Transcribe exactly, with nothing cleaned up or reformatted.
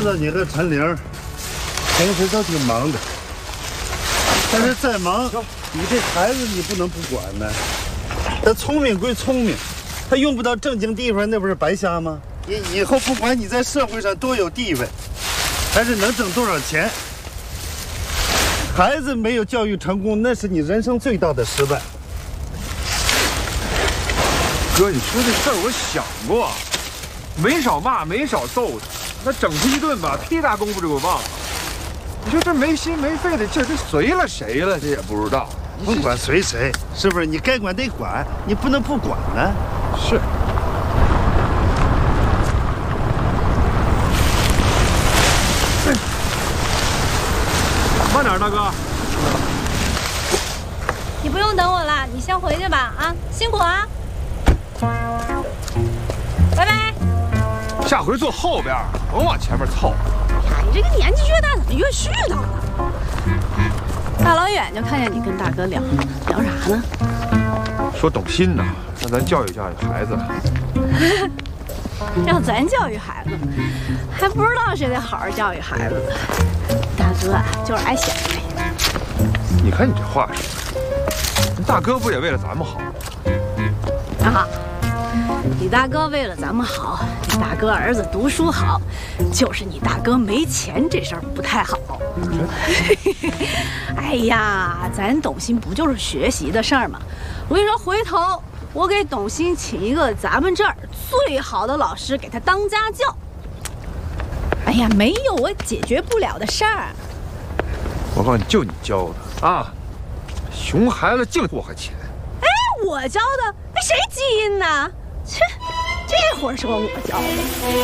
道你和陈玲平时都挺忙的，但是再忙，你这孩子你不能不管呢。他聪明归聪明，他用不到正经地方，那不是白瞎吗？你以后不管你在社会上多有地位，还是能挣多少钱，孩子没有教育成功，那是你人生最大的失败。 哥，你说这事儿我想过，没少骂，没少揍他，那整他一顿吧，屁大功夫就给我忘了。你说这没心没肺的劲儿，这随了谁了？这也不知道。 不管随谁，是不是？你该管得管，你不能不管呢。 是。慢点，大哥。 你不用等我了，你先回去吧。啊，辛苦啊。拜拜。 下回坐后边，甭往前面凑。 哎呀，你这个年纪越大，怎么越絮叨呢？大老远就看见你跟大哥聊聊啥呢？ 说董欣呢，让咱教育教育孩子。 让咱教育孩子，还不知道谁得好好教育孩子呢。大哥啊，就是爱显摆。 你看你这话说的，大哥不也为了咱们好吗？ 啊，你大哥为了咱们好，你大哥儿子读书好，就是你大哥没钱这事儿不太好。哎呀，咱董欣不就是学习的事儿吗？我跟你说，回头我给董欣请一个咱们这儿最好的老师给他当家教。哎呀，没有我解决不了的事儿。 我告诉你，就你教的啊，熊孩子净祸害钱。 哎，我教的，那谁基因呢？切，这会儿说我教的。